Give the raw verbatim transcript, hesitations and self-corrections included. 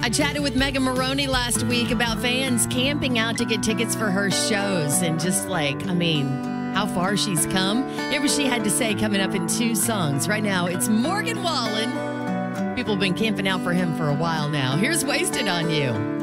I chatted with Megan Maroney last week about fans camping out to get tickets for her shows and just like, I mean, how far she's come. Here's what she had to say coming up in two songs. Right now, it's Morgan Wallen. People have been camping out for him for a while now. Here's Wasted on You.